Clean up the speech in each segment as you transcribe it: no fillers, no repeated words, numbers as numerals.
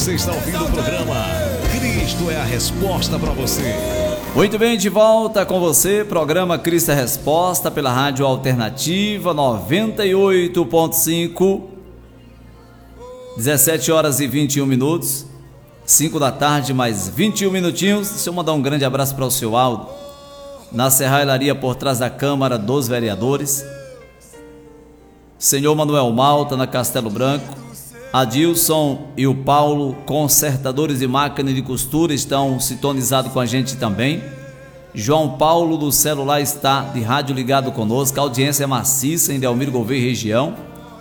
Você está ouvindo o programa Cristo é a Resposta para você. Muito bem, de volta com você, programa Cristo é a Resposta pela Rádio Alternativa 98.5, 17 horas e 21 minutos, 5 da tarde, mais 21 minutinhos. Deixa eu mandar um grande abraço para o seu Aldo, na serralharia por trás da Câmara dos Vereadores, senhor Manuel Malta, na Castelo Branco, Adilson e o Paulo, consertadores de máquina de costura, estão sintonizados com a gente também. João Paulo do celular está de rádio ligado conosco, a audiência é maciça em Delmiro Gouveia região.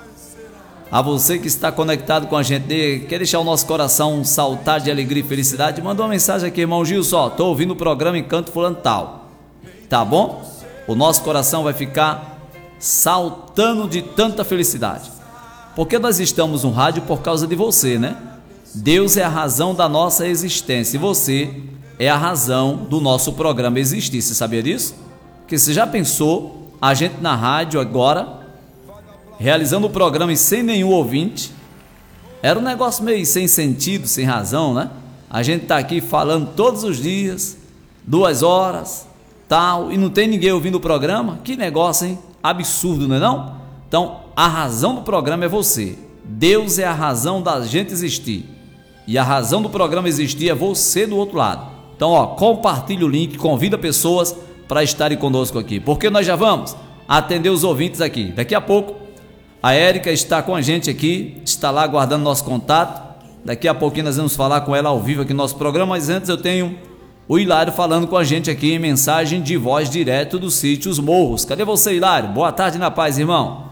A você que está conectado com a gente, quer deixar o nosso coração saltar de alegria e felicidade, manda uma mensagem aqui, irmão Gilson, estou ouvindo o programa Encanto Fulano Tal, tá bom? O nosso coração vai ficar saltando de tanta felicidade, porque nós estamos no rádio por causa de você, né? Deus é a razão da nossa existência e você é a razão do nosso programa existir. Você sabia disso? Que você já pensou, a gente na rádio agora, realizando o programa e sem nenhum ouvinte, era um negócio meio sem sentido, sem razão, né? A gente tá aqui falando todos os dias, 2 horas, tal, e não tem ninguém ouvindo o programa. Que negócio, hein? Absurdo, não é não? Então, a razão do programa é você. Deus é a razão da gente existir. E a razão do programa existir é você do outro lado. Então, ó, compartilha o link, convida pessoas para estarem conosco aqui. Porque nós já vamos atender os ouvintes aqui. Daqui a pouco, a Érica está com a gente aqui, está lá aguardando nosso contato. Daqui a pouquinho nós vamos falar com ela ao vivo aqui no nosso programa. Mas antes eu tenho o Hilário falando com a gente aqui em mensagem de voz direto do sítio Os Morros. Cadê você, Hilário? Boa tarde na paz, irmão.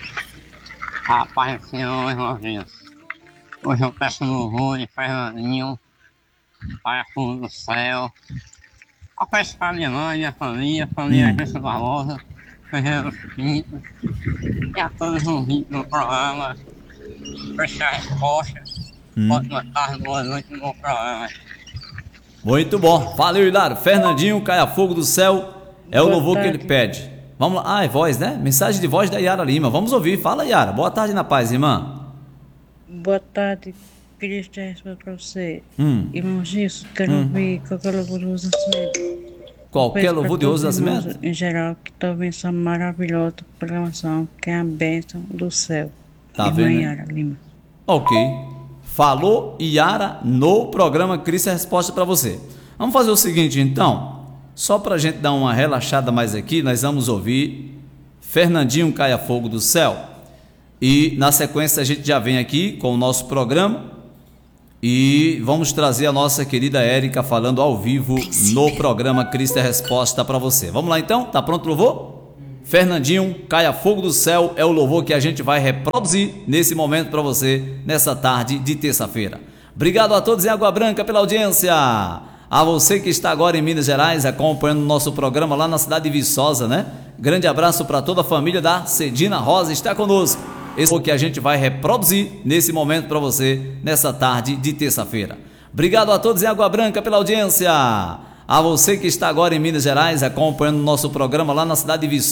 Rapaz, Senhor, irmãozinho, hoje eu peço louvor de Fernandinho, Pai Fundo do Céu. Eu peço para minha mãe, minha família Agência Barbosa, Ferreira Pinto, e a todos os ouvintes do programa. Peço a resposta. Boa tarde, boa noite no meu programa. Muito bom, valeu, Hilário. Fernandinho, Caia Fogo do Céu, é o louvor que ele pede. Vamos lá, é voz, né? Mensagem de voz da Yara Lima, vamos ouvir. Fala, Yara, boa tarde na paz, irmã. Boa tarde, Cristo é a resposta para você. Irmão Gilson, quero ouvir qualquer louvor de Rosa Nascimento. Qualquer louvor de Rosa Nascimento? Em geral, que estão vendo essa maravilhosa programação, que é a bênção do céu. Tá irmã vendo? Yara Lima. Ok. Falou, Yara, no programa Cristo é a Resposta para você. Vamos fazer o seguinte, então. Só para a gente dar uma relaxada mais aqui, nós vamos ouvir Fernandinho Caia Fogo do Céu. E na sequência a gente já vem aqui com o nosso programa e vamos trazer a nossa querida Érica falando ao vivo no programa Cristo é a Resposta para você. Vamos lá então? Tá pronto o louvor? Fernandinho Caia Fogo do Céu é o louvor que a gente vai reproduzir nesse momento para você, nessa tarde de terça-feira. Obrigado a todos em Água Branca pela audiência. A você que está agora em Minas Gerais acompanhando o nosso programa lá na cidade de Viçosa, né? Grande abraço para toda a família da Cedina Rosa, está conosco. Esse é o que a gente vai reproduzir nesse momento para você, nessa tarde de terça-feira. Obrigado a todos em Água Branca pela audiência. A você que está agora em Minas Gerais acompanhando o nosso programa lá na cidade de Viçosa.